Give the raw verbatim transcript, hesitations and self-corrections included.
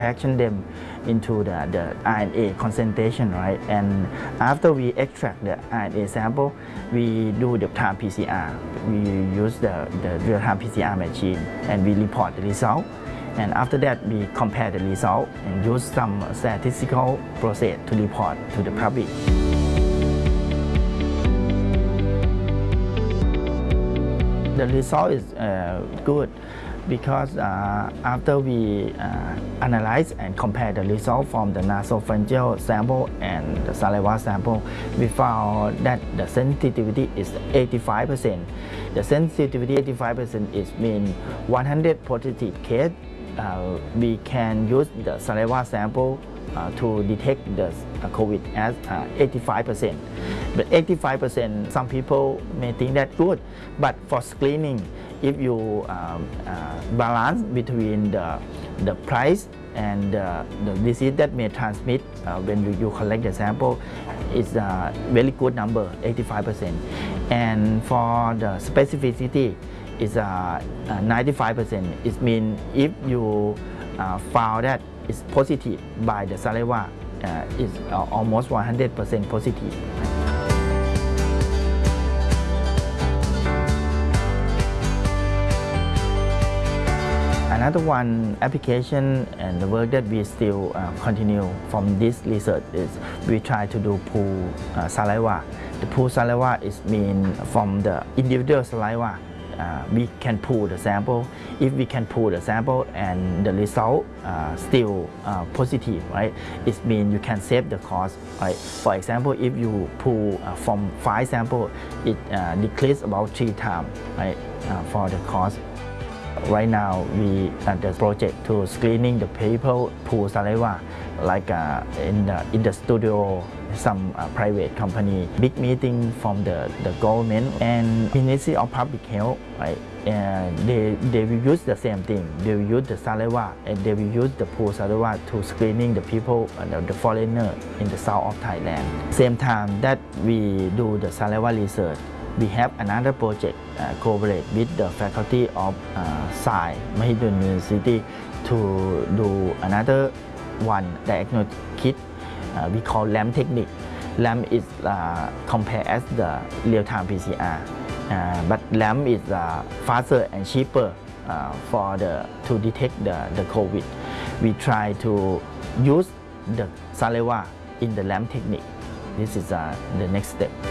action them into the, the R N A concentration, right? And after we extract the R N A sample, we do the time P C R. We use the, the real-time P C R machine and we report the result. And after that, we compare the result and use some statistical process to report to the public. The result is uh, good because uh, after we uh, analyze and compare the result from the nasopharyngeal sample and the saliva sample, we found that the sensitivity is eighty-five percent. The sensitivity eighty-five percent is mean one hundred positive case. Uh, we can use the saliva sample uh, to detect the uh, COVID as uh, eighty-five percent. But eighty-five percent, some people may think that good. But for screening, if you um, uh, balance between the, the price and uh, the disease that may transmit uh, when you, you collect the sample, it's a very good number, eighty-five percent. And for the specificity, it's uh, uh, ninety-five percent. It means if you uh, found that it's positive by the saliva, uh, it's uh, almost one hundred percent positive. Another one application and the work that we still uh, continue from this research is we try to do pool uh, saliva. The pool saliva is mean from the individual saliva. Uh, we can pull the sample. If we can pull the sample and the result uh, still uh, positive, right? It means you can save the cost, right? For example, if you pull uh, from five samples, it uh, decreases about three times, right? Uh, for the cost. Right now, we at the project to screening the people pool saliva, like uh, in the in the studio, some uh, private company, big meeting from the, the government and Ministry of Public Health, right? And they they will use the same thing. They will use the saliva and they will use the pool saliva to screening the people, uh, the, the foreigner in the south of Thailand. Same time that we do the saliva research, we have another project uh, collaborate with the faculty of uh, Sai Mahidol University to do another one diagnostic kit uh, we call LAMP technique. LAMP is uh, compared as the real-time P C R, uh, but LAMP is uh, faster and cheaper uh, for the to detect the, the COVID. We try to use the saliva in the LAMP technique. This is uh, the next step.